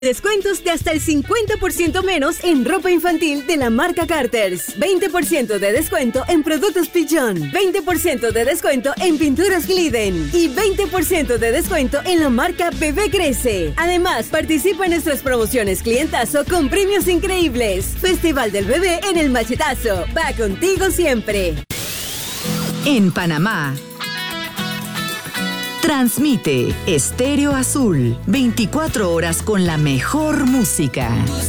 Descuentos de hasta el 50% menos en ropa infantil de la marca Carter's. 20% de descuento en productos Pigeon. 20% de descuento en pinturas Gliden. Y 20% de descuento en la marca Bebé Crece. Además, participa en nuestras promociones Clientazo con premios increíbles. Festival del Bebé en el Machetazo. Va contigo siempre. En Panamá. Transmite Estéreo Azul, 24 horas con la mejor música.